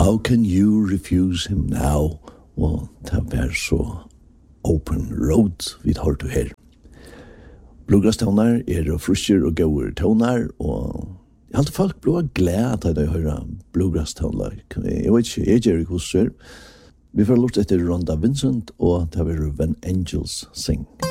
How can you refuse him now? Og det var så Open Road vi tar til her. Bluegrass-toner frusjer og gauer toner, og jeg halte folk ble glad at de hører bluegrass-toner. Jeg vet ikke, jeg gjør ikke hos her. Vi får lort etter Rhonda Vincent, og det var When Angels Sing.